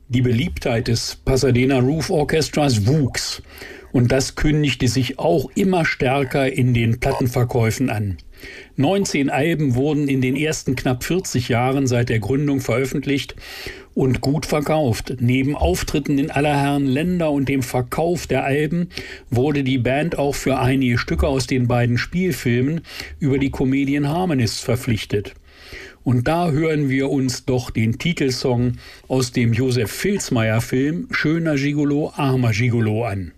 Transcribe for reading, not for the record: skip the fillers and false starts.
Die Beliebtheit des Pasadena Roof Orchestras wuchs und das kündigte sich auch immer stärker in den Plattenverkäufen an. 19 Alben wurden in den ersten knapp 40 Jahren seit der Gründung veröffentlicht und gut verkauft. Neben Auftritten in aller Herren Länder und dem Verkauf der Alben wurde die Band auch für einige Stücke aus den beiden Spielfilmen über die Comedian Harmonists verpflichtet. Und da hören wir uns doch den Titelsong aus dem Josef Filzmaier-Film Schöner Gigolo, armer Gigolo an.